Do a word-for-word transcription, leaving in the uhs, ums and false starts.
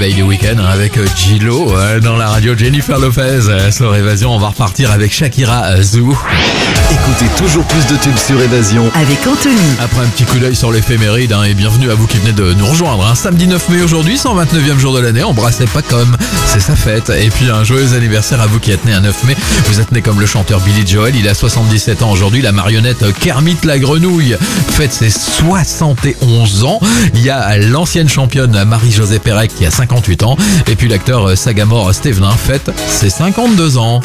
réveil du week-end avec Gillo dans la radio. Jennifer Lopez, sur Évasion, on va repartir avec Shakira, Zoo. Écoutez toujours plus de tubes sur Évasion avec Anthony. Après un petit coup d'œil sur l'éphéméride, hein, et bienvenue à vous qui venez de nous rejoindre. Hein. Samedi neuf mai aujourd'hui, cent vingt-neuvième jour de l'année, embrassez pas comme, c'est sa fête. Et puis un joyeux anniversaire à vous qui êtes né un neuf mai. Vous êtes né comme le chanteur Billy Joel, il a soixante-dix-sept ans aujourd'hui. La marionnette Kermit la grenouille fête ses soixante et onze ans. Il y a l'ancienne championne Marie-Josée Pérec qui a cinquante-huit ans. Et puis l'acteur Sagamore Stevenin fête ses cinquante-deux ans.